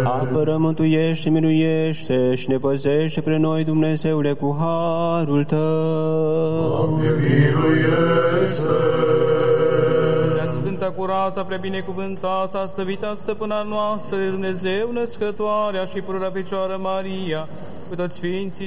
Apără, mântuiește, miluiește și ne păzește pre noi, Dumnezeule, cu harul Tău. Doamne, miluiește! Prea sfânta, curată, prea binecuvântată, slăvită stăpâna noastră de Dumnezeu, născătoarea și pururea Fecioară Maria, cu toți sfinții